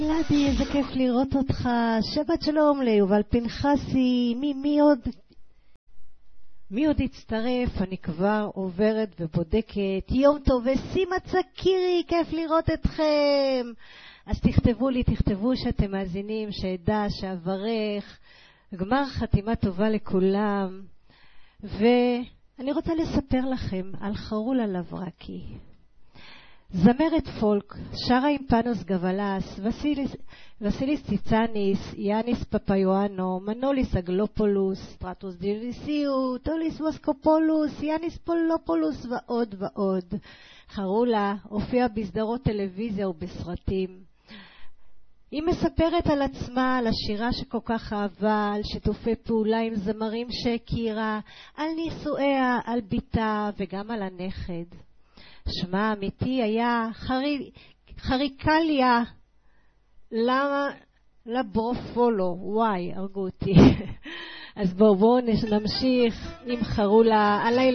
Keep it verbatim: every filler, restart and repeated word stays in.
אלעדי, איזה כיף לראות אותך. שבת שלום ליובל פנחסי. מי, מי עוד? מי עוד הצטרף? אני כבר עוברת ובודקת. יום טוב וסימה צקירי, כיף לראות אתכם. אז תכתבו לי, תכתבו שאתם מאזינים, שעדה, שעברך. גמר חתימה טובה לכולם. ואני רוצה לספר לכם על חרולה לברקי. זמרת פולק, שרה עם פאנוס גבלס, וסיליס, וסיליס ציצניס, יאניס פפיואנו, מנוליס אגלופולוס, טרטוס דיליסיו, טוליס וסקופולוס, יאניס פולופולוס ועוד ועוד. חרולה הופיעה בסדרות טלוויזיה ובסרטים. היא מספרת על עצמה, על השירה שכל כך אהבה, על שיתופי פעולה עם זמרים שהכירה, על נישואיה, על ביתה וגם על הנכד. שמה האמיתי היה חרי, חריקליה למה לברופולו. וואי, הרגו אותי. אז בואו בואו נמשיך עם חרולה. הלילה